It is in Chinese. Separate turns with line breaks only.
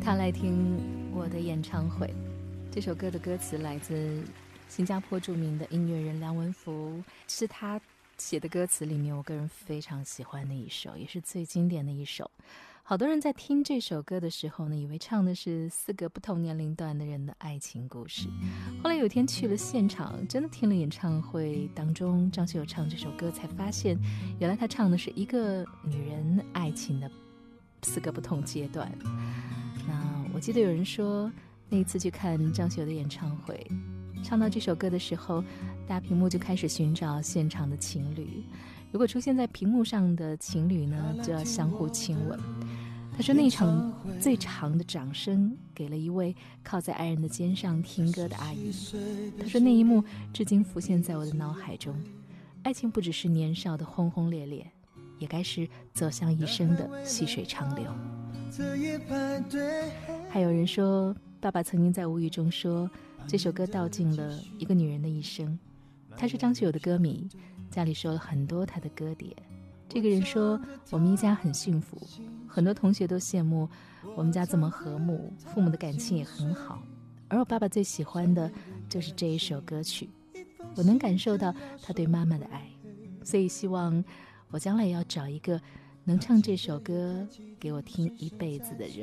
他来听我的演唱会。这首歌的歌词来自新加坡著名的音乐人梁文福，是他写的歌词里面我个人非常喜欢的一首，也是最经典的一首。好多人在听这首歌的时候呢，以为唱的是4个不同年龄段的人的爱情故事。后来有一天去了现场，真的听了演唱会当中张学友唱这首歌，才发现原来他唱的是一个女人爱情的4个不同阶段。那我记得有人说，那一次去看张学友的演唱会，唱到这首歌的时候，大屏幕就开始寻找现场的情侣，如果出现在屏幕上的情侣呢，就要相互亲吻。他说那场最长的掌声给了一位靠在爱人的肩上听歌的阿姨。他说那一幕至今浮现在我的脑海中，爱情不只是年少的轰轰烈烈，也该是走向一生的细水长流。还有人说，爸爸曾经在无语中说，这首歌道尽了一个女人的一生。他是张学友的歌迷，家里收了很多他的歌碟。这个人说，我们一家很幸福，很多同学都羡慕我们家这么和睦，父母的感情也很好，而我爸爸最喜欢的就是这一首歌曲，我能感受到他对妈妈的爱，所以希望我将来也要找一个能唱这首歌给我听一辈子的人。